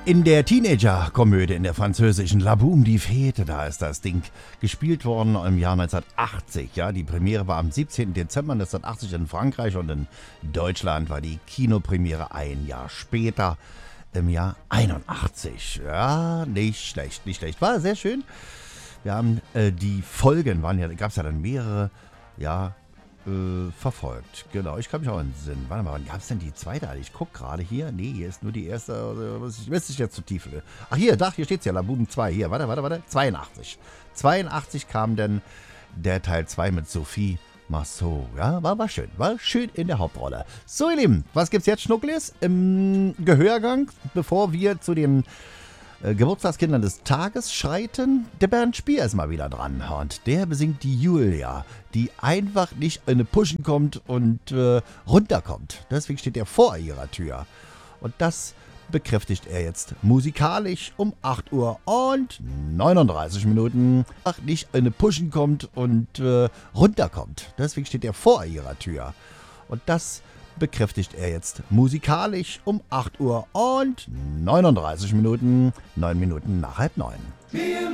In der Teenager-Komödie in der französischen La Boum die Fete, da ist das Ding gespielt worden im Jahr 1980. Ja, die Premiere war am 17. Dezember 1980 in Frankreich und in Deutschland war die Kinopremiere ein Jahr später, im Jahr 81. Ja, nicht schlecht, nicht schlecht. War sehr schön. Wir haben die Folgen, gab es ja dann mehrere, verfolgt. Genau, ich kann mich auch entsinnen. Warte mal, wann gab es denn die zweite? Ich gucke gerade hier. Nee, hier ist nur die erste. Ich weiß nicht jetzt zu tief. Ach, hier steht es ja. La Boum 2. Hier, warte. 82. 82 kam dann der Teil 2 mit Sophie Marceau. Ja, war schön. War schön in der Hauptrolle. So, ihr Lieben, was gibt's jetzt, Schnucklis? Im Gehörgang, bevor wir zu den Geburtstagskindern des Tages schreiten. Der Bernd Spier ist mal wieder dran und der besingt die Julia, die einfach nicht in eine Pushen kommt und runterkommt. Deswegen steht er vor ihrer Tür. Und das bekräftigt er jetzt musikalisch um 8 Uhr und 39 Minuten. Nicht in eine Pushen kommt und runterkommt. Deswegen steht er vor ihrer Tür. Und das bekräftigt er jetzt musikalisch um 8 Uhr und 39 Minuten, 9 Minuten nach 8:30.